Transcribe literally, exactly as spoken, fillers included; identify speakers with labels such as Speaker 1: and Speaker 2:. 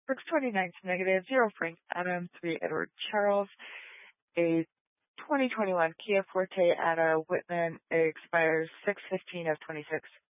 Speaker 1: Brooks twenty-nine to negative, zero Frank Adam, three Edward Charles, a twenty twenty-one Kia Forte Ada Whitman expires six fifteen of twenty-six.